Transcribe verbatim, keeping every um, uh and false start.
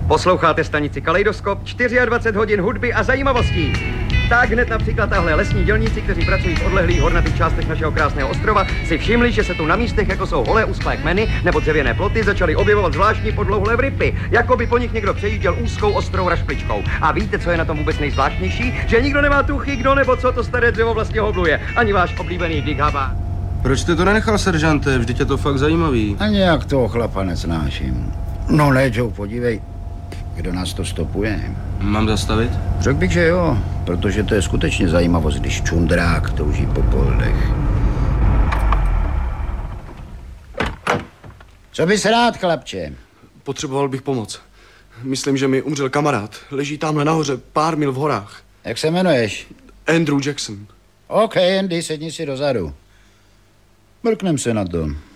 Posloucháte stanici Kaleidoskop, dvacet čtyři hodin hudby a zajímavostí. Tak hned například tahle lesní dělníci, kteří pracují v odlehlých hornatých částech našeho krásného ostrova, si všimli, že se tu na místech, jako jsou holé usklé kmeny nebo dřevěné ploty, začaly objevovat zvláštní podlouhlé vrypy, jako by po nich někdo přejížděl úzkou ostrou rašpličkou. A víte, co je na tom vůbec nejzvláštnější? Že nikdo nemá tuchy, kdo nebo co to staré dřevo vlastně hobluje. Ani váš oblíbený Dick Havard. Proč jste to nenechal, seržante? Vždyť je to fakt zajímavý. A nějak toho chlapa nesnáším. No ne, Joe, podívej, kdo nás to stopuje. Mám zastavit? Řekl bych, že jo, protože to je skutečně zajímavost, když čundrák touží po poldech. Co bys rád, chlapče? Potřeboval bych pomoc. Myslím, že mi umřel kamarád. Leží tamhle nahoře, pár mil v horách. Jak se jmenuješ? Andrew Jackson. OK, Andy, sedni si dozadu. Mrknem se na to.